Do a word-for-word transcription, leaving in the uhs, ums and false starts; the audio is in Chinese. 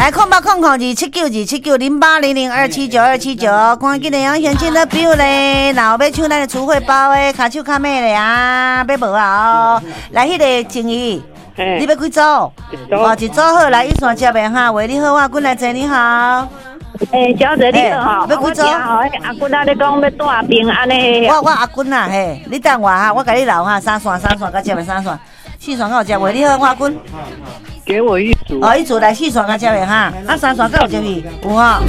来空八空空二七九二七九零八零零二七九二七九，赶紧的用现金的表咧，然后要抢咱的储汇包的，卡手卡尾咧啊，要无啊哦，来迄个静怡。你要几组？哦，一组好，来一线接的哈。喂，你好，我滚来坐，你好。 诶，小姐你好， 要几组？ 阿君仔你讲要带兵安尼。 我我阿君啊，嘿，你等我哈，我甲你留哈，三线三线，甲接的三线，四线有接。喂，你好，我阿君。 给我一组。 哦，一组来四线甲接的哈，啊三线有接去，有哈。